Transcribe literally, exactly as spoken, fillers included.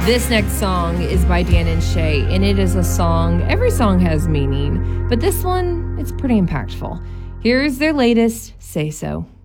This next song is by Dan and Shay, and it is a song, every song has meaning, but this one, it's pretty impactful. Here's their latest, Say So.